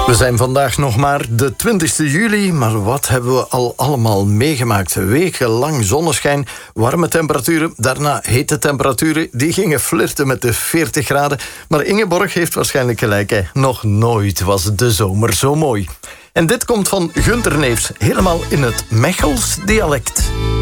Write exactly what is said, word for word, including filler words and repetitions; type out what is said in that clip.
We zijn vandaag nog maar de twintigste juli, maar wat hebben we al allemaal meegemaakt? Wekenlang zonneschijn, warme temperaturen, daarna hete temperaturen. Die gingen flirten met de veertig graden. Maar Ingeborg heeft waarschijnlijk gelijk. Hè. Nog nooit was de zomer zo mooi. En dit komt van Gunter Neefs, helemaal in het Mechels dialect.